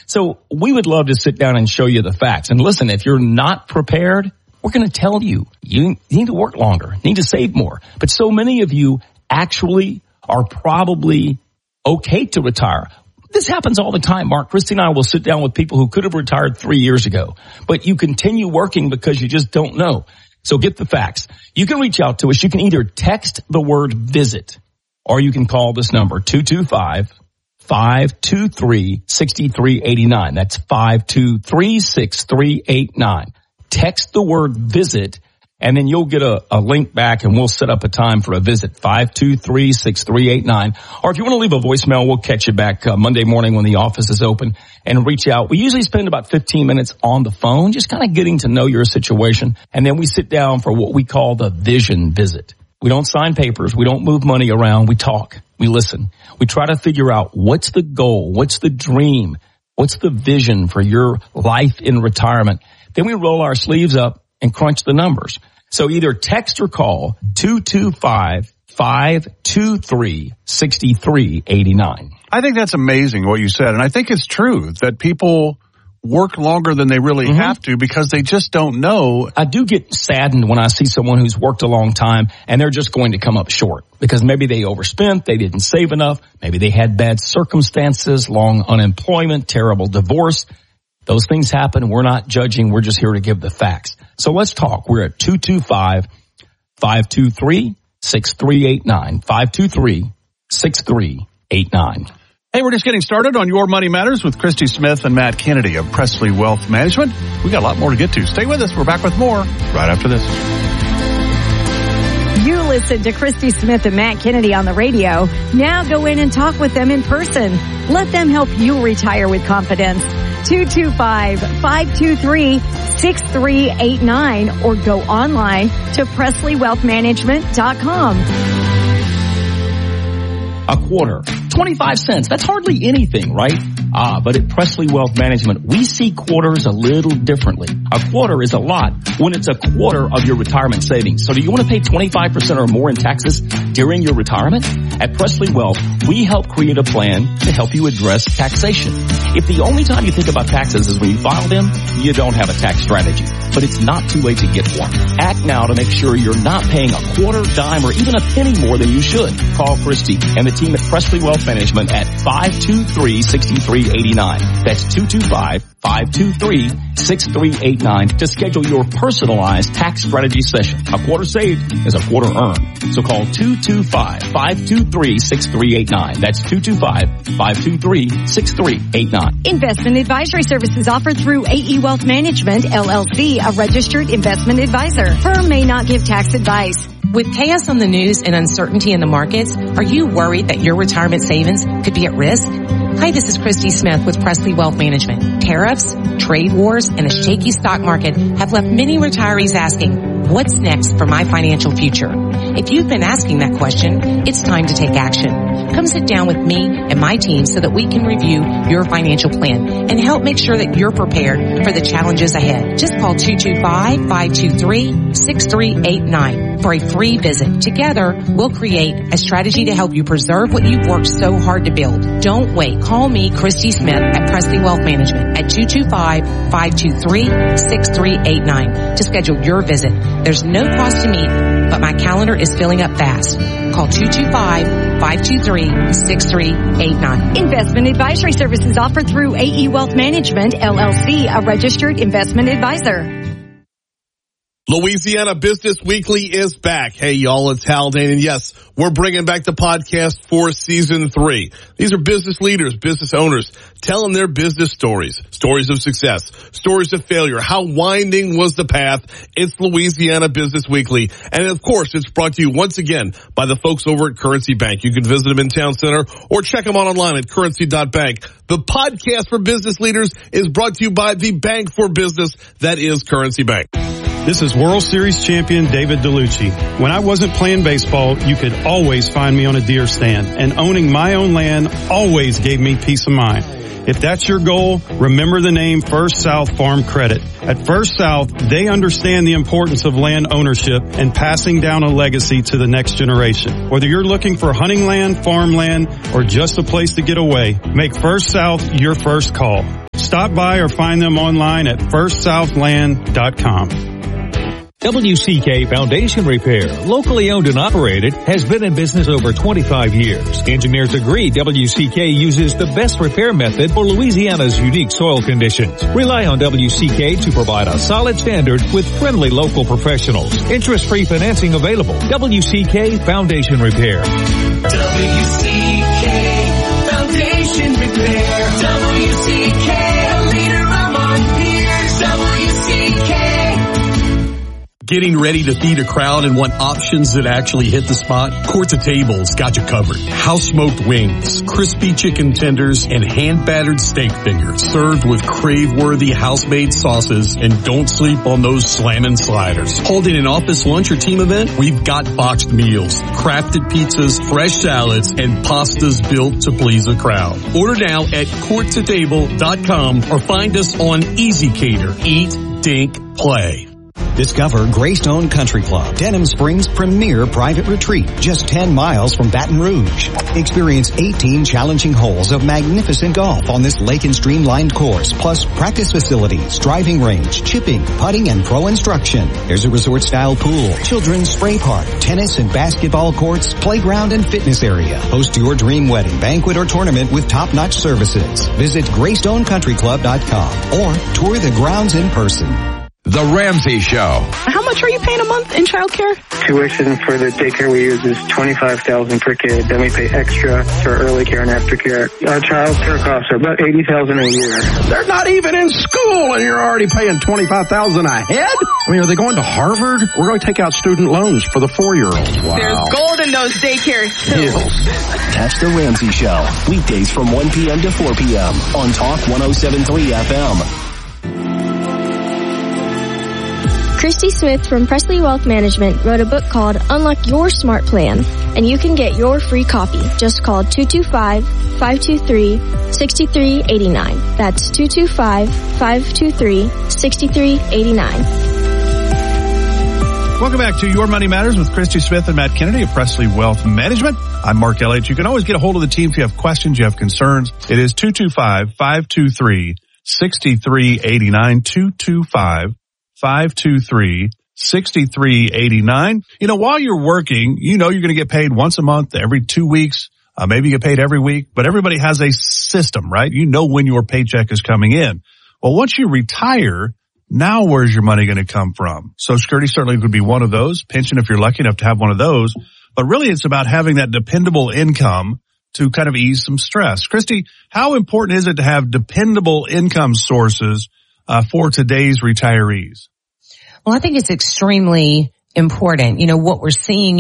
So we would love to sit down and show you the facts. And listen, if you're not prepared, we're going to tell you, you need to work longer, need to save more. But so many of you actually are probably okay to retire. This happens all the time, Mark. Christy and I will sit down with people who could have retired 3 years ago, but you continue working because you just don't know. So get the facts. You can reach out to us. You can either text the word visit or you can call this number 225-523-6389. That's 523-6389. Text the word visit and then you'll get a link back and we'll set up a time for a visit, 523-6389. Or if you want to leave a voicemail, we'll catch you back Monday morning when the office is open and reach out. We usually spend about 15 minutes on the phone, just kind of getting to know your situation. And then we sit down for what we call the vision visit. We don't sign papers. We don't move money around. We talk. We listen. We try to figure out what's the goal, what's the dream, what's the vision for your life in retirement. Then we roll our sleeves up and crunch the numbers. So either text or call 225-523-6389. I think that's amazing what you said. And I think it's true that people work longer than they really have to because they just don't know. I do get saddened when I see someone who's worked a long time and they're just going to come up short because maybe they overspent, they didn't save enough, maybe they had bad circumstances, long unemployment, terrible divorce. Those things happen. We're not judging. We're just here to give the facts. So let's talk. We're at 225-523-6389. 523-6389. Hey, we're just getting started on Your Money Matters with Christy Smith and Matt Kennedy of Presley Wealth Management. We got a lot more to get to. Stay with us. We're back with more right after this. You listen to Christy Smith and Matt Kennedy on the radio. Now go in and talk with them in person. Let them help you retire with confidence. 225-523-6389 or go online to PresleyWealthManagement.com. A quarter, 25 cents. That's hardly anything, right? But at Presley Wealth Management, we see quarters a little differently. A quarter is a lot when it's a quarter of your retirement savings. So do you want to pay 25% or more in taxes during your retirement? At Presley Wealth, we help create a plan to help you address taxation. If the only time you think about taxes is when you file them, you don't have a tax strategy. But it's not too late to get one. Act now to make sure you're not paying a quarter, dime, or even a penny more than you should. Call Christy and the team at Presley Wealth Management at 523-6389. That's 225-523-6389 to schedule your personalized tax strategy session. A quarter saved is a quarter earned. So call 225-523-6389. That's 225-523-6389. Investment advisory services offered through AE Wealth Management, LLC, a registered investment advisor. Firm may not give tax advice. With chaos on the news and uncertainty in the markets, are you worried that your retirement savings could be at risk? Hi, this is Christy Smith with Presley Wealth Management. Tariffs, trade wars, and a shaky stock market have left many retirees asking, what's next for my financial future? If you've been asking that question, it's time to take action. Come sit down with me and my team so that we can review your financial plan and help make sure that you're prepared for the challenges ahead. Just call 225-523-6389 for a free visit. Together, we'll create a strategy to help you preserve what you've worked so hard to build. Don't wait. Call me, Christy Smith, at Presley Wealth Management at 225-523-6389 to schedule your visit. There's no cost to meet, but my calendar is filling up fast. Call 225-523-6389. Investment advisory services offered through AE Wealth Management, LLC, a registered investment advisor. Louisiana Business Weekly is back. Hey, y'all, it's Haldane. And yes, we're bringing back the podcast for season 3. These are business leaders, business owners, telling their business stories, stories of success, stories of failure. How winding was the path? It's Louisiana Business Weekly. And of course, it's brought to you once again by the folks over at Currency Bank. You can visit them in Town Center or check them out online at currency.bank. The podcast for business leaders is brought to you by the bank for business that is Currency Bank. This is World Series champion David DeLucci. When I wasn't playing baseball, you could always find me on a deer stand, and owning my own land always gave me peace of mind. If that's your goal, remember the name First South Farm Credit. At First South, they understand the importance of land ownership and passing down a legacy to the next generation. Whether you're looking for hunting land, farmland, or just a place to get away, make First South your first call. Stop by or find them online at firstsouthland.com. WCK Foundation Repair, locally owned and operated, has been in business over 25 years. Engineers agree WCK uses the best repair method for Louisiana's unique soil conditions. Rely on WCK to provide a solid standard with friendly local professionals. Interest-free financing available. WCK Foundation Repair. WCK Foundation Repair. WCK, a leader among peers. WCK. Getting ready to feed a crowd and want options that actually hit the spot? Court to Table's got you covered. House-smoked wings, crispy chicken tenders, and hand-battered steak fingers. Served with crave-worthy house-made sauces, and don't sleep on those slammin' sliders. Holding an office lunch or team event? We've got boxed meals, crafted pizzas, fresh salads, and pastas built to please a crowd. Order now at courttotable.com or find us on Easy Cater. Eat, dink, play. Discover Greystone Country Club, Denham Springs' premier private retreat, just 10 miles from Baton Rouge. Experience 18 challenging holes of magnificent golf on this lake and streamlined course, plus practice facilities, driving range, chipping, putting, and pro instruction. There's a resort-style pool, children's spray park, tennis and basketball courts, playground and fitness area. Host your dream wedding, banquet, or tournament with top-notch services. Visit GreysstoneCountryClub.com or tour the grounds in person. The Ramsey Show. How much are you paying a month in childcare? Tuition for the daycare we use is $25,000 per kid. Then we pay extra for early care and aftercare. Our child care costs are about $80,000 a year. They're not even in school, and you're already paying $25,000 a head. I mean, are they going to Harvard? We're going to take out student loans for the 4-year-olds. Wow. There's gold in those daycare hills. Catch the Ramsey Show weekdays from 1 p.m. to 4 p.m. on Talk 107.3 FM. Christy Smith from Presley Wealth Management wrote a book called Unlock Your Smart Plan, and you can get your free copy. Just call 225-523-6389. That's 225-523-6389. Welcome back to Your Money Matters with Christy Smith and Matt Kennedy of Presley Wealth Management. I'm Mark Elliott. You can always get a hold of the team if you have questions, you have concerns. It is 225-523-6389, 225-523-6389. You know, while you're working, you know you're going to get paid once a month, every 2 weeks, maybe you get paid every week, but everybody has a system, right? You know when your paycheck is coming in. Well, once you retire, now where's your money going to come from? Social Security certainly could be one of those. Pension, if you're lucky enough to have one of those. But really it's about having that dependable income to kind of ease some stress. Christy, how important is it to have dependable income sources for today's retirees? Well, I think it's extremely important. You know, what we're seeing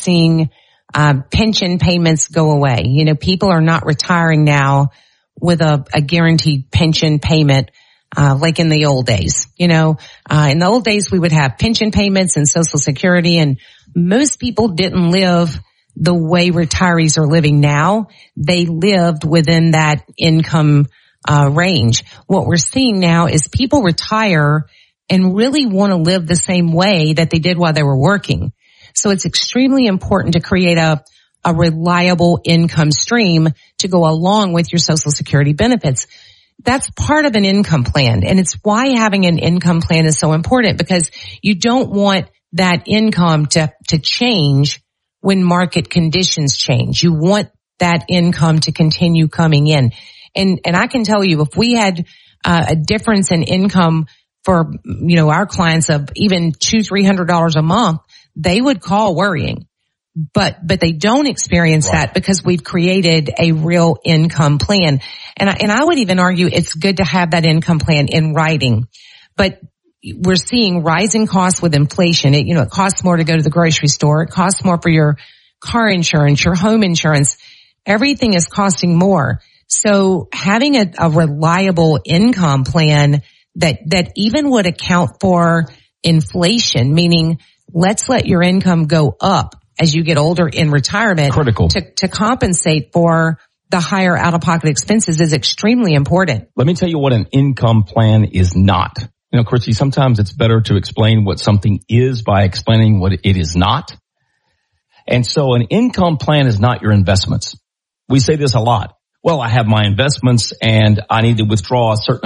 pension payments go away. You know, people are not retiring now with a guaranteed pension payment, like in the old days. You know, in the old days we would have pension payments and Social Security, and most people didn't live the way retirees are living now. They lived within that income range. What we're seeing now is people retire and really want to live the same way that they did while they were working. So it's extremely important to create a reliable income stream to go along with your Social Security benefits. That's part of an income plan, and it's why having an income plan is so important, because you don't want that income to change when market conditions change. You want that income to continue coming in. And I can tell you, if we had a difference in income for, you know, our clients of even $200-300 a month, they would call worrying. But they don't experience that because we've created a real income plan. And I would even argue it's good to have that income plan in writing. But we're seeing rising costs with inflation. It costs more to go to the grocery store. It costs more for your car insurance, your home insurance. Everything is costing more. So having a reliable income plan that even would account for inflation, meaning let's let your income go up as you get older in retirement, critical to compensate for the higher out-of-pocket expenses, is extremely important. Let me tell you what an income plan is not. You know, Christy, sometimes it's better to explain what something is by explaining what it is not. And so an income plan is not your investments. We say this a lot. Well, I have my investments and I need to withdraw a certain